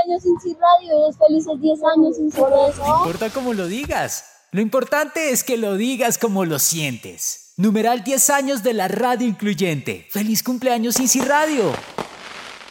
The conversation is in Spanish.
cumpleaños Inci Radio, felices 10 años Inci Radio. No importa cómo lo digas, lo importante es que lo digas como lo sientes. Numeral 10 años de la radio incluyente. ¡Feliz cumpleaños Inci Radio!